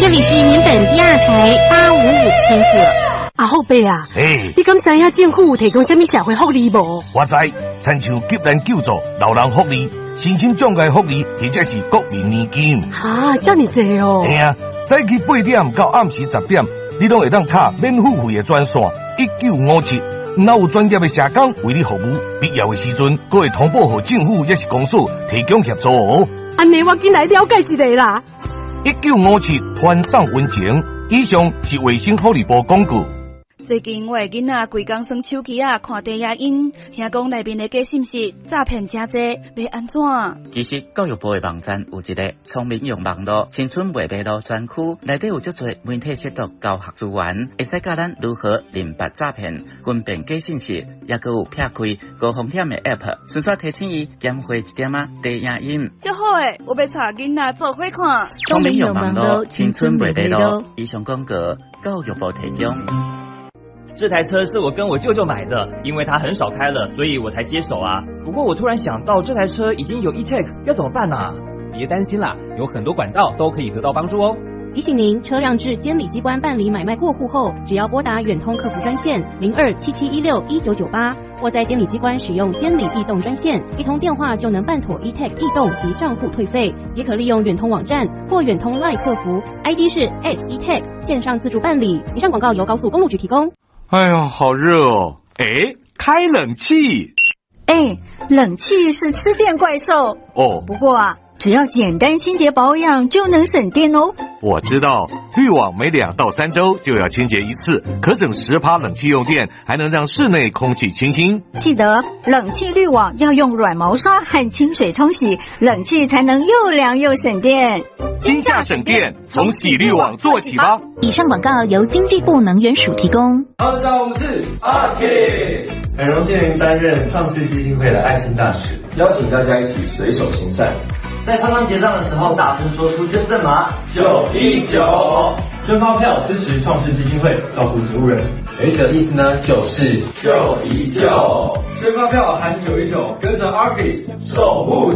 这里是民本第二台855千赫。 阿后辈啊， 你敢知影政府有提供什么社会福利无？ 我知，亲像急难救助、老人福利、身心障碍福利，或者是国民年金。 这么多哦！ 嘿啊，早起8点到暗时10点，你拢会当打免付费的专线1957。若有专业的社工为你服务，必要的时阵，阁会通报给政府也是公所提供协助哦。 安尼我进来了解一下啦。 1957团上温情，以上是卫生福利部广告。 最近我的囡仔规工耍手机看低影音，听讲内面的假信息诈骗真多，要安怎？ 其实教育部的网站有一个聪明用网络青春未迷路专区，内底有足多媒体识读教学资源，会使教咱如何认别诈骗、分辨假信息，也佮有撇开高风险的 App， 顺续提醒伊减回一点低影音。 真好诶，我要查囡仔做伙看。 聪明用网络青春未迷路，以上广告教育部提供。 这台车是我跟我舅舅买的，因为他很少开了，所以我才接手啊。不过我突然想到，这台车已经有 e-tag， 要怎么办啊？ 别担心啦，有很多管道都可以得到帮助哦。 提醒您，车辆至监理机关办理买卖过户后，只要拨打远通客服专线0277161998，或在监理机关使用监理易动专线，一通电话就能办妥 e-tag 易动及账户退费。也可利用远通网站或远通 LINE 客服 ，ID 是 @e-tag 线上自助办理。以上广告由高速公路局提供。 哎呀，好热哦！开冷气。 冷气是吃电怪兽哦。 不过只要简单清洁保养就能省电哦。 我知道，滤网每2到3周就要清洁一次，可省10%冷气用电，还能让室内空气清新。 记得冷气滤网要用软毛刷和清水冲洗，冷气才能又凉又省电。 今夏省电，从洗滤网做起吧。 以上广告由经济部能源署提供。 大家好，我们是ARKIS，很荣幸担任创世基金会的爱心大使，邀请大家一起随手行善。在超商结账的时候，大声说出捐赠码919，捐发票支持创世基金会，照顾植物人。有一个意思呢，就是919，捐发票喊919，跟着 ARKIS 守护